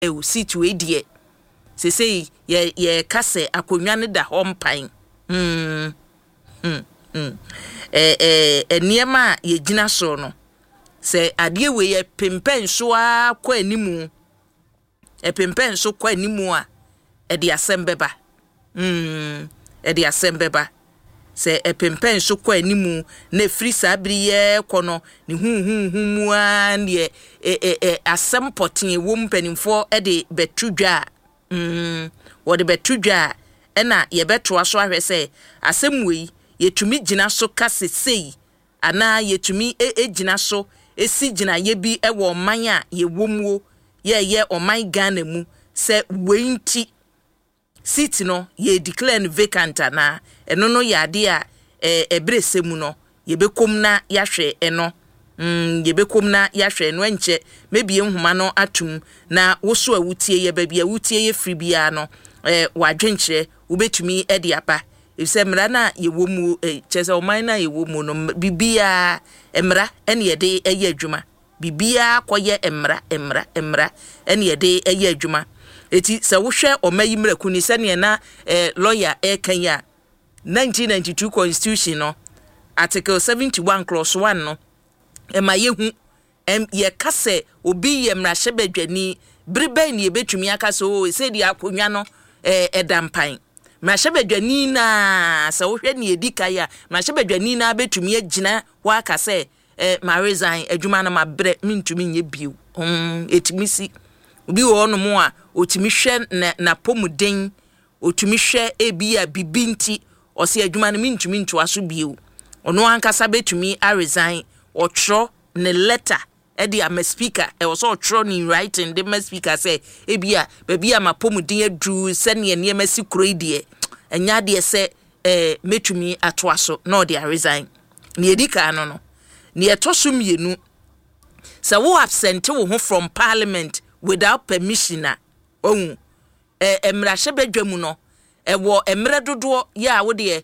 seat we die say ye kase akonwa ne da ho mpan niema ye gina so no se ade we ye pempen so a kwa animu pempen so kwa animu a de asembeba e de asembeba se pempen so kwa animu na free sabri ye kono ni hu a ne asempoten wo mpanimfo e de betudwa wo de betudwa e na ye beto aso ahwe se asemwe yetumi gina so kase sei ana yetumi gina so esi gina ye bi e wo man a ye womwo ye oman Ghana mu se wenti seat no ye declare vacant na eno no yade a ebrese mu no ye bekom na yahwe eno ye bekom na yahwe no enche maybe enhuma no atum na woso awutie ye ba bia wutie ye free bia no wadwenche ubetumi e de apa efse mra na ye womu chese oman na ye womu no bibia emra ene ye de eye adwuma bibia koye emra ene ye de eye adwuma eti se wo hwe omayi mraku ni se ne na lawyer kan ya 1992 constitution no article 71 clause 1 no ema yehu ye kase obi ye mrahye badwani brebe ni ebetumi akase o se di akonwa no edampan mrahye badwani na se wo hwe ni edika ya mrahye badwani na betumi agina wa akase ma resign adwuma na ma bre mintumi nye biu etimisi obi wo no mo a otimi hwe na pomuden otimi hwe ebia bibinti o se adwuma na mintumi nto aso biu ono ankasa betumi a resign otro ne letter e di am speaker e so otro ni writing the speaker say ebia bebia ma pomuden adru se ne niamasi kroidie enya de se metumi ato aso no de resign ne edika no ne etoso mienu se wo absent wo ho from parliament without permission ohun emrahye badwamu no wo emre dodo ya wo de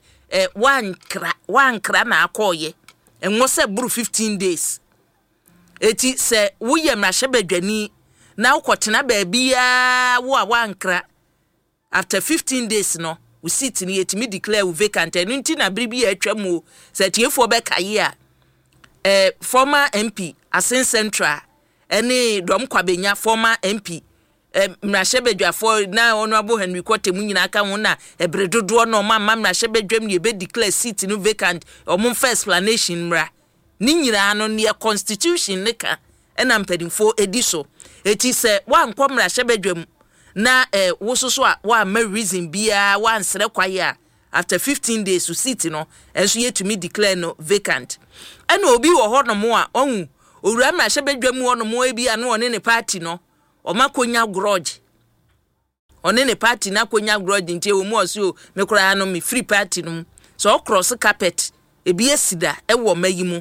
wankra na akoye enwo se buru 15 days eti se wo ye emrahye badwani na ukotena baabia wo wankra after 15 days no we sit ni etimi declare we vacant enti na bribi atwamu se tiefo be kaye a former MP Asen Central ene dom kwabenya former MP mrahye badwafo na honorable Henry Kote mu nyina aka ho na ebredodo no mama mrahye badwam ye be declare seat no vacant omon first explanation mra ni nyina no ne constitution ne ka ena mpadimfo ediso eti se wankọ mrahye badwam na wososo a wa ma reason bia wa nsere kwaye a after 15 days to seat no enso yetumi declare no vacant ena obi wo ho no mo a ohun owura mrahye badwam wo no mo ebi anu one ne party no omakonya grudge one ne party na konya grudge ntie wo mu oso mekora no me free party no so cross carpet ebi esida ewo mayimu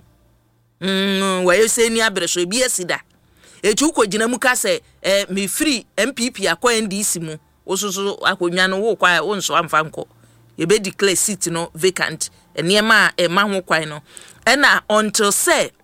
wa yese ni abreso ebi esida etu kogina mu ka se me free MPP akwa NDC mu osusu akonya no wo kwa wo nso amfa nko ye be declare seat no vacant eniema ma ho kwan no ena until say